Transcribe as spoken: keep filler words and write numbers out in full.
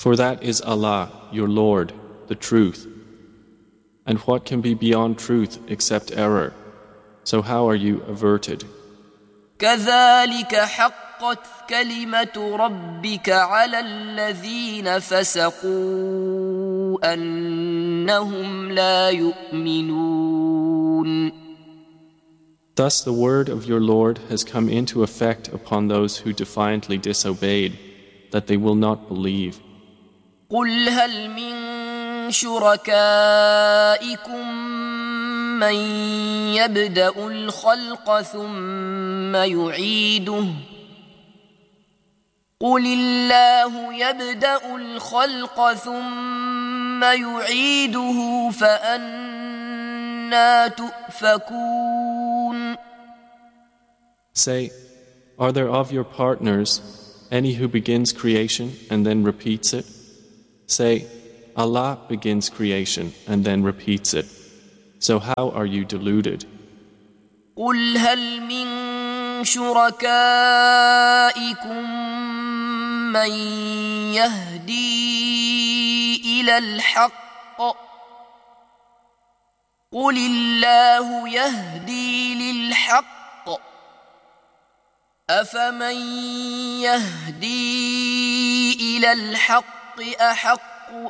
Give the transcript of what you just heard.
For that is Allah, your Lord, the truth. And what can be beyond truth except error? So how are you averted? كذلك حقت كلمة ربك على الذين فسقوا أنهم لا يؤمنون. Thus the word of your Lord has come into effect upon those who defiantly disobeyed, that they will not believe. قل هل من شركائكم من يبدأ الخلق ثم يعيده قل الله يبدأ الخلق ثم يعيده فأنى تؤفكون. Say, are there of your partners any who begins creation and then repeats it? Say, Allah begins creation and then repeats it. So how are you deluded? قل هل من شركائكم من يهدي إلى الحق قل الله يهدي للحق أفمن يهدي إلى الحق أحق